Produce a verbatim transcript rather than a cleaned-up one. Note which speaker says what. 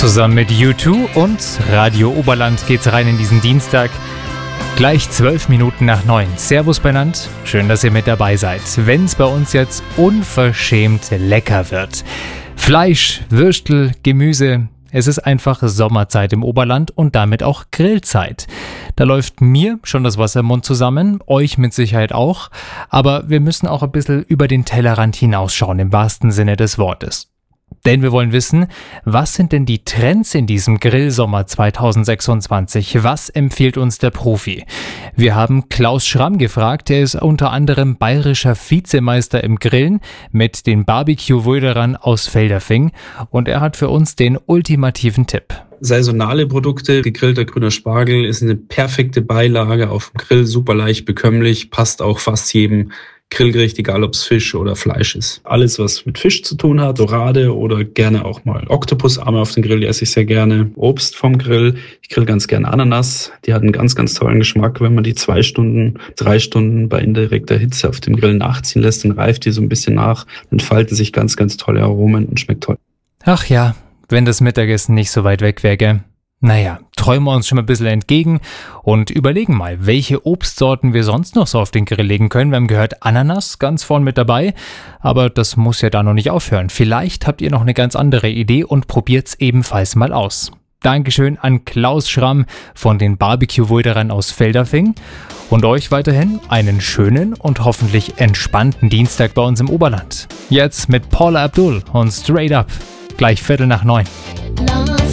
Speaker 1: Zusammen mit U zwei und Radio Oberland geht's rein in diesen Dienstag. Gleich zwölf Minuten nach neun. Servus benannt. Schön, dass ihr mit dabei seid. Wenn's bei uns jetzt unverschämt lecker wird. Fleisch, Würstel, Gemüse. Es ist einfach Sommerzeit im Oberland und damit auch Grillzeit. Da läuft mir schon das Wasser im Mund zusammen, euch mit Sicherheit auch. Aber wir müssen auch ein bisschen über den Tellerrand hinausschauen, im wahrsten Sinne des Wortes. Denn wir wollen wissen, was sind denn die Trends in diesem Grillsommer zwanzig sechsundzwanzig? Was empfiehlt uns der Profi? Wir haben Klaus Schramm gefragt, er ist unter anderem bayerischer Vizemeister im Grillen mit den Barbecue-Wöderern aus Feldafing und er hat für uns den ultimativen Tipp.
Speaker 2: Saisonale Produkte, gegrillter grüner Spargel ist eine perfekte Beilage auf dem Grill, super leicht bekömmlich, passt auch fast jedem Grillgericht, egal ob es Fisch oder Fleisch ist. Alles, was mit Fisch zu tun hat, Dorade oder gerne auch mal Oktopusarme auf den Grill, die esse ich sehr gerne. Obst vom Grill, ich grill ganz gerne Ananas, die hat einen ganz, ganz tollen Geschmack. Wenn man die zwei Stunden, drei Stunden bei indirekter Hitze auf dem Grill nachziehen lässt, dann reift die so ein bisschen nach, entfalten sich ganz, ganz tolle Aromen und schmeckt toll.
Speaker 1: Ach ja, wenn das Mittagessen nicht so weit weg wäre, gell? Naja, träumen wir uns schon mal ein bisschen entgegen und überlegen mal, welche Obstsorten wir sonst noch so auf den Grill legen können. Wir haben gehört, Ananas ganz vorn mit dabei, aber das muss ja da noch nicht aufhören. Vielleicht habt ihr noch eine ganz andere Idee und probiert's ebenfalls mal aus. Dankeschön an Klaus Schramm von den Barbecue-Wöderern aus Feldafing und euch weiterhin einen schönen und hoffentlich entspannten Dienstag bei uns im Oberland. Jetzt mit Paula Abdul und Straight Up, gleich Viertel nach neun.